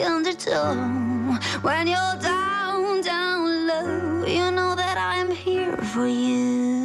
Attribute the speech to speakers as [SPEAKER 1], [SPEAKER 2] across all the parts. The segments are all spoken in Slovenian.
[SPEAKER 1] undertow. When you're down, down low, you know that I'm here for you.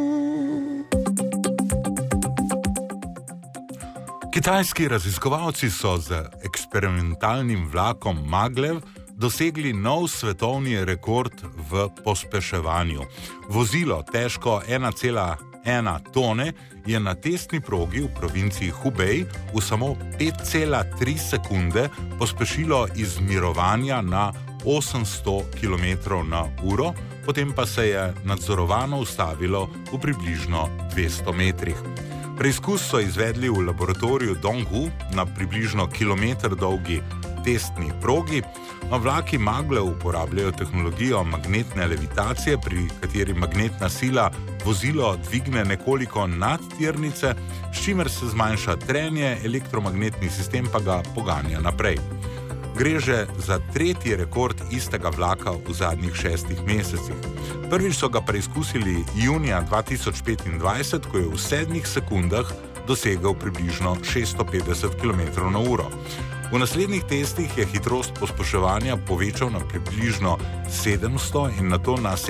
[SPEAKER 2] Kitajski raziskovalci so z eksperimentalnim vlakom Maglev dosegli nov svetovni rekord v pospeševanju. Vozilo, težko 1,1 tone, je na testni progi v provinciji Hubei v samo 5,3 sekunde pospešilo iz mirovanja na 800 km/h, potem pa se je nadzorovano ustavilo v približno 200 metrih. Preizkus so izvedli v laboratoriju Donghu na približno kilometer dolgi testni progi. Vlaki Maglev uporabljajo tehnologijo magnetne levitacije, pri kateri magnetna sila vozilo dvigne nekoliko nad tirnice, s čimer se zmanjša trenje, elektromagnetni sistem pa ga poganja naprej. Gre že za tretji rekord istega vlaka v zadnjih 6 mesecih. Prvič so ga preizkusili junija 2025, ko je v 7 sekundah dosegel približno 650 km/h. V naslednjih testih je hitrost pospeševanja povečal na približno 700 in nato na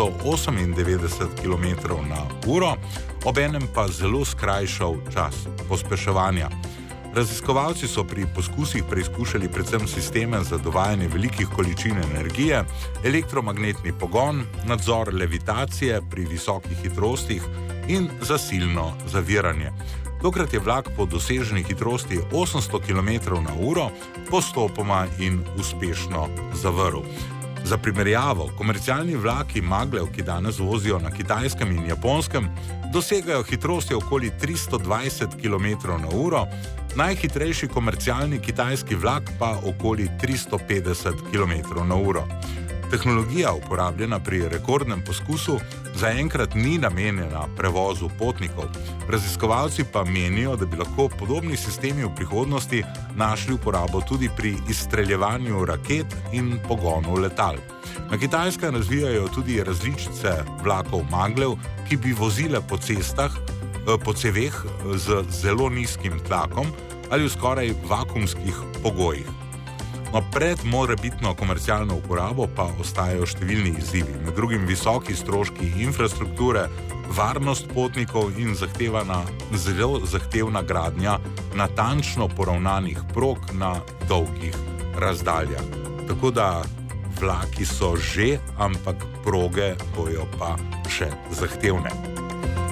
[SPEAKER 2] 798 km/h, obenem pa zelo skrajšal čas pospeševanja. Raziskovalci so pri poskusih preizkušali predvsem sisteme za dovajanje velikih količin energije, elektromagnetni pogon, nadzor levitacije pri visokih hitrostih in zasilno zaviranje. Tokrat je vlak po doseženi hitrosti 800 km/h postopoma in uspešno zavrl. Za primerjavo, komercialni vlaki Maglev, ki danes vozijo na Kitajskem in Japonskem, dosegajo hitrosti okoli 320 km/h, najhitrejši komercialni kitajski vlak pa okoli 350 km/h. Tehnologija, uporabljena pri rekordnem poskusu, zaenkrat ni namenjena prevozu potnikov. Raziskovalci pa menijo, da bi lahko podobni sistemi v prihodnosti našli uporabo tudi pri izstreljevanju raket in pogonu letal. Na Kitajskem razvijajo tudi različice vlakov Maglev, ki bi vozile po cestah, po ceveh z zelo nizkim tlakom ali v skoraj vakuumskih pogojih. No, pred morebitno komercialno uporabo pa ostajajo številni izzivi, med drugim visoki stroški infrastrukture, varnost potnikov in zelo zahtevna gradnja natančno poravnanih prog na dolgih razdaljah. Tako da vlaki so že, ampak proge bojo pa še zahtevne.